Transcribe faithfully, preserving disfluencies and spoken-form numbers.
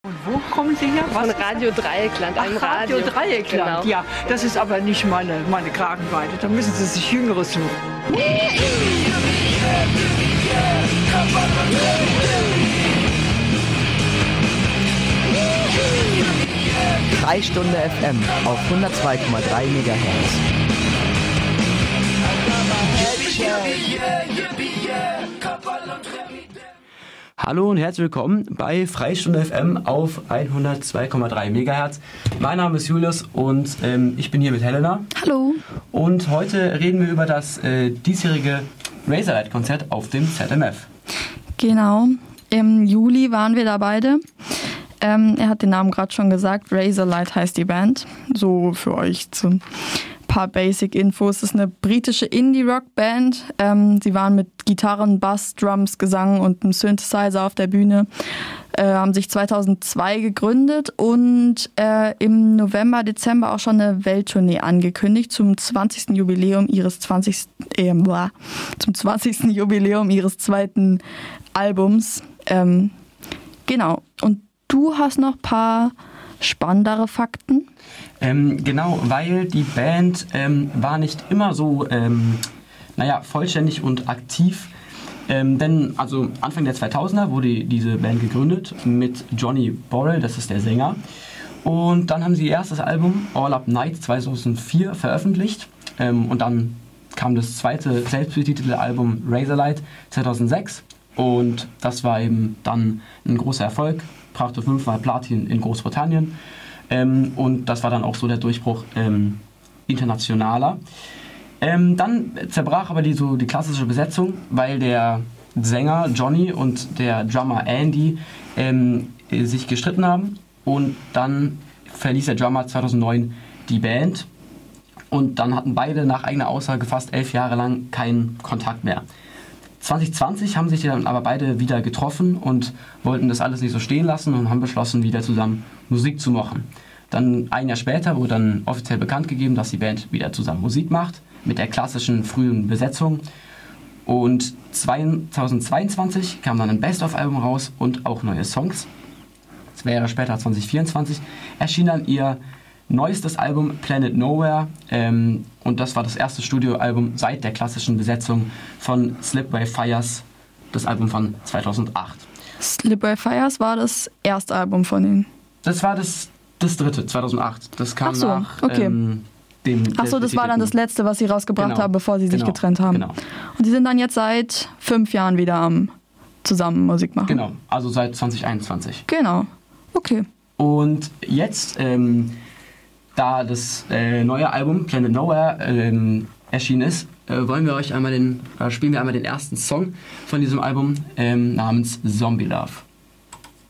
Und wo kommen Sie her? Was? Von Radio Dreieckland, einem Ach, Radio. Radio Dreieckland, genau. Ja, das ist aber nicht meine, meine Kragenweite. Da müssen Sie sich Jüngeres suchen. Freistunde F M auf hundertzwei Komma drei Megahertz. Hallo und herzlich willkommen bei Freistunde F M auf hundertzwei Komma drei Megahertz. Mein Name ist Julius und ähm, ich bin hier mit Helena. Hallo. Und heute reden wir über das äh, diesjährige Razorlight-Konzert auf dem Z M F. Genau, im Juli waren wir da beide. Ähm, er hat den Namen gerade schon gesagt, Razorlight heißt die Band. So für euch zu ein paar Basic-Infos. Es ist eine britische Indie-Rock-Band. Ähm, sie waren mit Gitarren, Bass, Drums, Gesang und einem Synthesizer auf der Bühne. Äh, haben sich zweitausendzwei gegründet und äh, im November, Dezember auch schon eine Welttournee angekündigt zum zwanzigsten Jubiläum ihres zwanzigsten Äh, blah, zum zwanzigsten Jubiläum ihres zweiten Albums. Ähm, genau. Und du hast noch ein paar spannendere Fakten? Ähm, genau, weil die Band ähm, war nicht immer so ähm, naja, vollständig und aktiv. Ähm, denn also Anfang der zweitausender wurde diese Band gegründet mit Johnny Borrell, das ist der Sänger. Und dann haben sie ihr erstes Album All Up Night zweitausendvier veröffentlicht. Ähm, und dann kam das zweite selbstbetitelte Album Razorlight zweitausendsechs. Und das war eben dann ein großer Erfolg. Brachte fünfmal Platin in Großbritannien. Ähm, und das war dann auch so der Durchbruch ähm, internationaler. Ähm, dann zerbrach aber die, so die klassische Besetzung, weil der Sänger Johnny und der Drummer Andy ähm, sich gestritten haben. Und dann verließ der Drummer zweitausendneun die Band. Und dann hatten beide nach eigener Aussage fast elf Jahre lang keinen Kontakt mehr. zwanzig zwanzig haben sich dann aber beide wieder getroffen und wollten das alles nicht so stehen lassen und haben beschlossen, wieder zusammen Musik zu machen. Dann ein Jahr später wurde dann offiziell bekannt gegeben, dass die Band wieder zusammen Musik macht, mit der klassischen frühen Besetzung. Und zweitausendzweiundzwanzig kam dann ein Best-of-Album raus und auch neue Songs. Zwei Jahre später, zwanzig vierundzwanzig, erschien dann ihr neuestes Album Planet Nowhere, ähm, und das war das erste Studioalbum seit der klassischen Besetzung von Slipway Fires, das Album von zweitausendacht. Slipway Fires war das erste Album von ihnen? Das war das, das dritte, zweitausendacht. Das kam Ach so, nach okay. ähm, dem... Achso, das war dann das letzte, was sie rausgebracht genau, haben, bevor sie sich genau, getrennt haben. Genau. Und sie sind dann jetzt seit fünf Jahren wieder am zusammen Musik machen? Genau, also seit zwanzig einundzwanzig. Genau, okay. Und jetzt... Ähm, Da das äh, neue Album Planet Nowhere ähm, erschienen ist, äh, wollen wir euch einmal den, äh, spielen wir einmal den ersten Song von diesem Album ähm, namens Zombie Love.